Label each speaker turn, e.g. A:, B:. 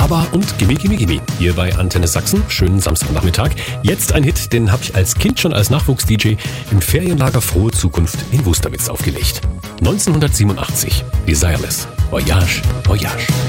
A: ABBA und Gimme Gimme Gimme hier bei Antenne Sachsen. Schönen Samstagnachmittag. Jetzt ein Hit, den habe ich als Kind schon als Nachwuchs-DJ im Ferienlager Frohe Zukunft in Wusterwitz aufgelegt. 1987, Desireless, Voyage, Voyage.